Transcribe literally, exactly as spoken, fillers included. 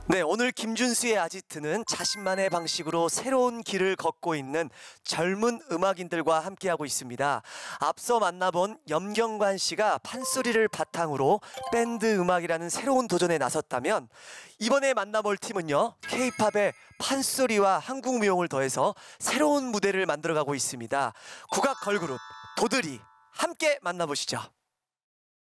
네, 오늘 김준수의 아지트는 자신만의 방식으로 새로운 길을 걷고 있는 젊은 음악인들과 함께하고 있습니다. 앞서 만나본 염경관 씨가 판소리를 바탕으로 밴드 음악이라는 새로운 도전에 나섰다면, 이번에 만나볼 팀은요, K-팝의 판소리와 한국 무용을 더해서 새로운 무대를 만들어가고 있습니다. 국악 걸그룹 도드리, 함께 만나보시죠.